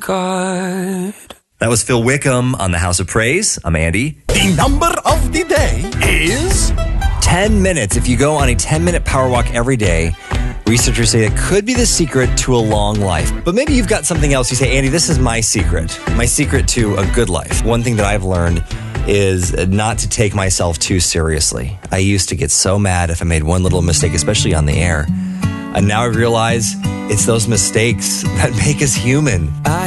God. That was Phil Wickham on the House of Praise. I'm Andy. The number of the day is 10 minutes. If you go on a 10-minute power walk every day, researchers say it could be the secret to a long life. But maybe you've got something else. You say, Andy, this is my secret to a good life. One thing that I've learned is not to take myself too seriously. I used to get so mad if I made one little mistake, especially on the air. And now I realize it's those mistakes that make us human.